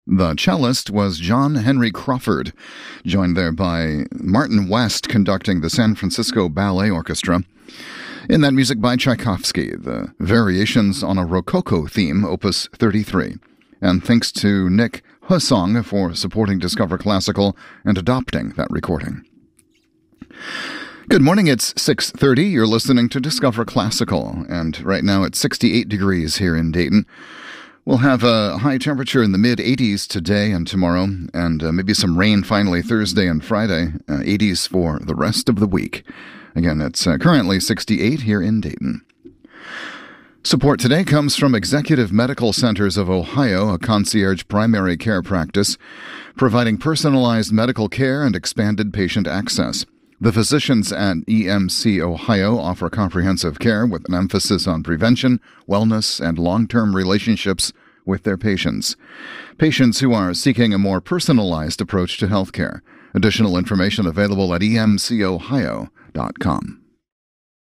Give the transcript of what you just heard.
The cellist was John Henry Crawford, joined there by Martin West conducting the San Francisco Ballet Orchestra. In that music by Tchaikovsky, the Variations on a Rococo Theme, Opus 33. And thanks to Nick Hussong for supporting Discover Classical and adopting that recording. Good morning, it's 6:30. You're listening to Discover Classical, and right now it's 68 degrees here in Dayton. We'll have a high temperature in the mid-80s today and tomorrow, and maybe some rain finally Thursday and Friday, 80s for the rest of the week. Again, it's currently 68 here in Dayton. Support today comes from Executive Medical Centers of Ohio, a concierge primary care practice, providing personalized medical care and expanded patient access. The physicians at EMC Ohio offer comprehensive care with an emphasis on prevention, wellness, and long-term relationships with their patients. Patients who are seeking a more personalized approach to healthcare. Additional information available at emcohio.com.